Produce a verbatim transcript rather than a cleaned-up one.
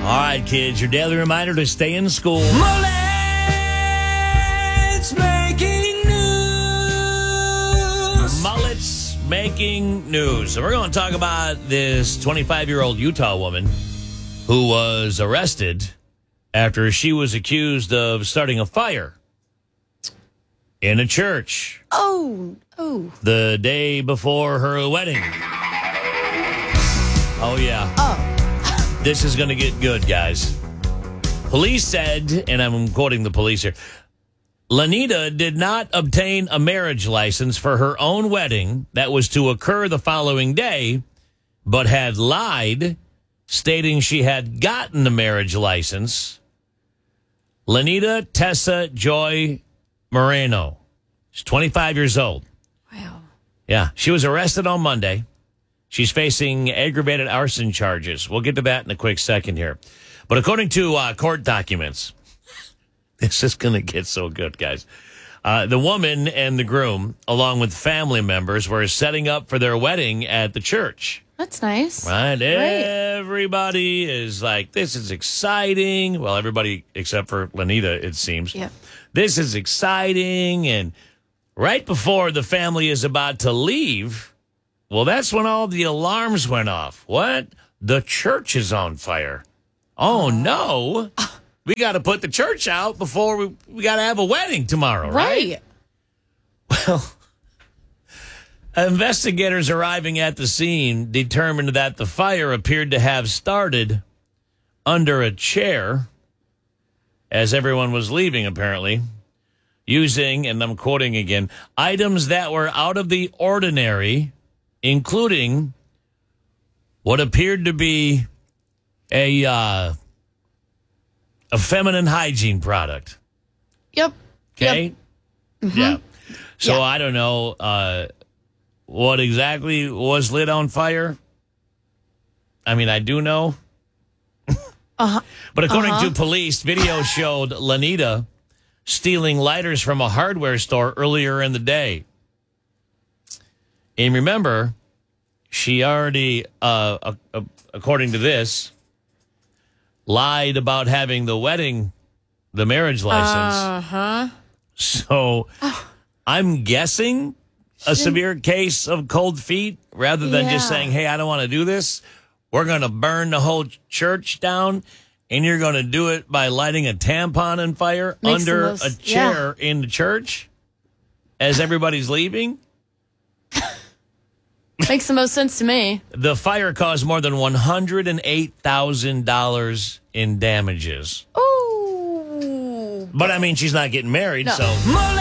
right, kids, your daily reminder to stay in school. Mullets making news. Mullets making news. So we're going to talk about this twenty-five-year-old Utah woman who was arrested after she was accused of starting a fire in a church. Oh, oh. The day before her wedding. Oh, yeah. Oh. This is going to get good, guys. Police said, and I'm quoting the police here, Lanita did not obtain a marriage license for her own wedding that was to occur the following day, but had lied, stating she had gotten the marriage license. Lanita Tessa Joy Moreno. She's twenty-five years old. Wow. Yeah, she was arrested on Monday. She's facing aggravated arson charges. We'll get to that in a quick second here. But according to uh, court documents, this is going to get so good, guys. Uh, the woman and the groom, along with family members, were setting up for their wedding at the church. That's nice. Right? Everybody is like, this is exciting. Well, everybody except for Lanita, it seems. Yep. This is exciting. And right before the family is about to leave, well, that's when all the alarms went off. What? The church is on fire. Oh, no. We got to put the church out before we, we got to have a wedding tomorrow, right? Right. Well, investigators arriving at the scene determined that the fire appeared to have started under a chair as everyone was leaving, apparently, using, and I'm quoting again, items that were out of the ordinary, including what appeared to be a uh, a feminine hygiene product. Yep. Okay? Yep. Mm-hmm. Yeah. So Yeah. I don't know uh, what exactly was lit on fire. I mean, I do know. Uh-huh. But according Uh-huh. to police, video showed Lanita stealing lighters from a hardware store earlier in the day. And remember, she already, uh, uh, uh, according to this, lied about having the wedding, the marriage license. Uh-huh. So I'm guessing a severe case of cold feet rather than just Yeah. saying, hey, I don't want to do this. We're going to burn the whole church down, and you're going to do it by lighting a tampon on fire Makes the under most- a chair in the church as everybody's leaving. Makes the most sense to me. The fire caused more than one hundred eight thousand dollars in damages. Ooh. But, I mean, she's not getting married, No. so...